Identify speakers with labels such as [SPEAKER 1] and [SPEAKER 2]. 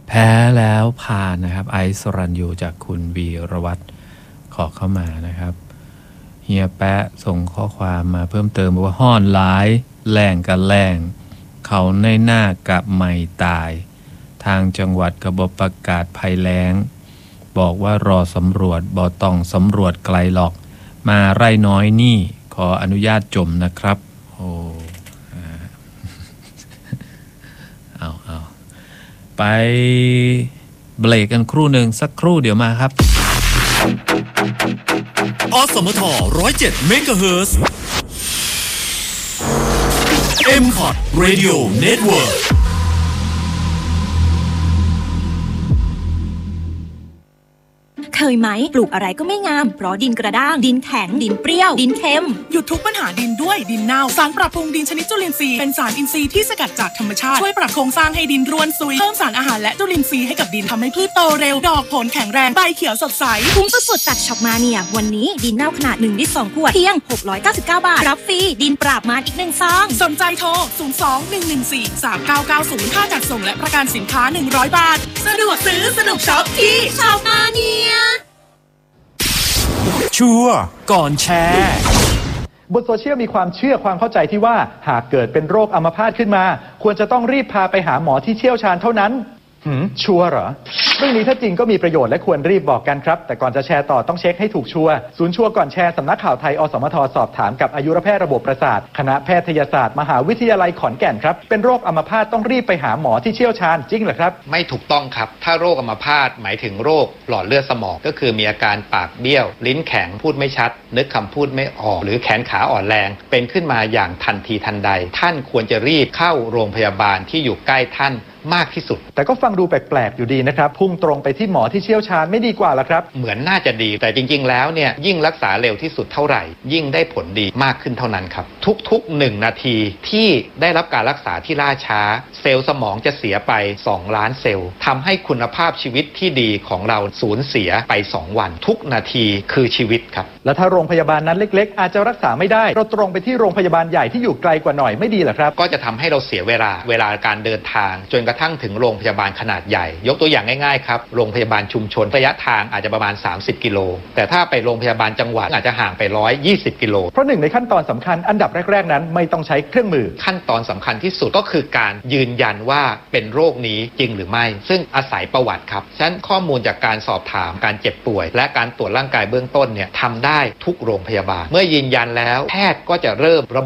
[SPEAKER 1] แพ้แล้วผ่านนะครับไอซ์สรัญยูจากคุณวีรวัตรขอเข้ามานะครับเฮียแปะส่งข้อความมาเพิ่มเติมว่าห้อนหลายแรงกันแรงเขาในหน้ากับไม่ตายทางจังหวัดกระบบประกาศภัยแล้งบอกว่ารอสำรวจบ่ต้องสำรวจไกลหรอกมาไร่น้อยนี่ขออนุญาตจมนะครับโอ้เอาไปเบรกกันครู่หนึ่งสักครู่เดี๋ยวมาครับ
[SPEAKER 2] อสมท107เมกะเฮิรตซ์ M-Pod Radio Network
[SPEAKER 3] เคยไหมปลูกอะไรก็ไม่งามเพราะดินกระด้างดินแข็งดินเปรี้ยวดินเค็ม
[SPEAKER 4] หยุดทุกปัญหาดินด้วยดินเน่าสารปรับปรุงดินชนิดจุลินทรีย์เป็นสารอินทรีย์ที่สกัดจากธรรมชาติช่วยปรับโครงสร้างให้ดินร่วนซุยเพิ่มสารอาหารและจุลินทรีย์ให้กับดินทำให้พืชโตเร็วดอกผลแข็งแรงใบเขียวสดใส
[SPEAKER 3] คุ้มสุดๆจากช็อปมาเนียวันนี้ดินเน่าขนาด1 ลิตร 2 ขวดเพียง699 บาทรับฟรีดินปราบมารอีก1 ซอง
[SPEAKER 4] สนใจโทร02-114-3990ค่าจัดส่งและประกันสินค้า100 บาทสะดวกซื้อสนุกช็อปที่ช็อปมาเนีย
[SPEAKER 2] ชัวร์ก่อนแชร์
[SPEAKER 5] บนโซเชียลมีความเชื่อความเข้าใจที่ว่าหากเกิดเป็นโรคอัมพาตขึ้นมาควรจะต้องรีบพาไปหาหมอที่เชี่ยวชาญเท่านั้นชัวร์เหรอเรื่องนี้ถ้าจริงก็มีประโยชน์และควรรีบบอกกันครับแต่ก่อนจะแชร์ต่อต้องเช็คให้ถูกชัวร์ศูนย์ชัวร์ก่อนแชร์สำนักข่าวไทยอสมทสอบถามกับอายุรแพทย์ระบบประสาทคณะแพทยศาสตร์มหาวิทยาลัยขอนแก่นครับเป็นโรคอัมพาตต้องรีบไปหาหมอที่เชี่ยวชาญจริงเหรอครับ
[SPEAKER 6] ไม่ถูกต้องครับถ้าโรคอัมพาตหมายถึงโรคหลอดเลือดสมองก็คือมีอาการปากเบี้ยวลิ้นแข็งพูดไม่ชัดนึกคำพูดไม่ออกหรือแขนขาอ่อนแรงเป็นขึ้นมาอย่างทันทีทันใดท่านควรจะรีบเข้าโรงพยาบาลที่อยู่ใกล้ท่านมากที่สุด
[SPEAKER 5] แต่ก็ฟังดูแปลกๆอยู่ดีนะครับพุ่งตรงไปที่หมอที่เชี่ยวชาญไม่ดีกว่าล่ะครับ
[SPEAKER 6] เหมือนน่าจะดีแต่จริงๆแล้วเนี่ยยิ่งรักษาเร็วที่สุดเท่าไหร่ยิ่งได้ผลดีมากขึ้นเท่านั้นครับทุกๆ1 นาทีที่ได้รับการรักษาที่ล่าช้าเซลล์สมองจะเสียไป2 ล้านเซลล์ทำให้คุณภาพชีวิตที่ดีของเราสูญเสียไป2 วันทุกนาทีคือชีวิตครับ
[SPEAKER 5] แล้วถ้าโรงพยาบาลนั้นเล็กๆอาจจะรักษาไม่ได้เราตรงไปที่โรงพยาบาลใหญ่ที่อยู่ไกลกว่าหน่อยไม่ดีเหรอครับ
[SPEAKER 6] ก็จะทำให้เราเสียเวลาการเดินทางจนกระทั่งถึงโรงพยาบาลขนาดใหญ่ยกตัวอย่างง่ายๆครับโรงพยาบาลชุมชนระยะทางอาจจะประมาณ30 กิโลแต่ถ้าไปโรงพยาบาลจังหวัดอาจจะห่างไป120 กิโล
[SPEAKER 5] เพราะหนึ่งในขั้นตอนสำคัญอันดับแรกๆนั้นไม่ต้องใช้เครื่องมือ
[SPEAKER 6] ขั้นตอนสำคัญที่สุดก็คือการยืนยันว่าเป็นโรคนี้จริงหรือไม่ซึ่งอาศัยประวัติครับฉะนั้นข้อมูลจากการสอบถามการเจ็บป่วยและการตรวจร่างกายเบื้องต้นเนี่ยทำได้ทุกโรงพยาบาลเมื่อยืนยันแล้วแพทย์ก็จะเริ่มระ